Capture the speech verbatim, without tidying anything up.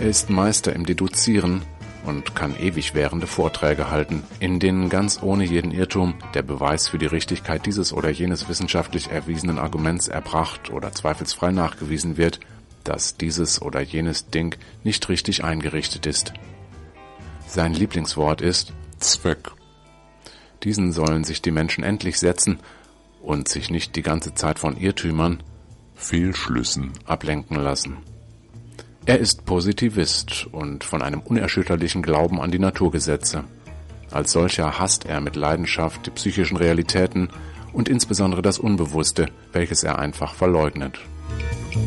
Er ist Meister im Deduzieren und kann ewig währende Vorträge halten, in denen ganz ohne jeden Irrtum der Beweis für die Richtigkeit dieses oder jenes wissenschaftlich erwiesenen Arguments erbracht oder zweifelsfrei nachgewiesen wird, dass dieses oder jenes Ding nicht richtig eingerichtet ist. Sein Lieblingswort ist Zweck. Diesen sollen sich die Menschen endlich setzen und sich nicht die ganze Zeit von Irrtümern, Fehlschlüssen ablenken lassen. Er ist Positivist und von einem unerschütterlichen Glauben an die Naturgesetze. Als solcher hasst er mit Leidenschaft die psychischen Realitäten und insbesondere das Unbewusste, welches er einfach verleugnet.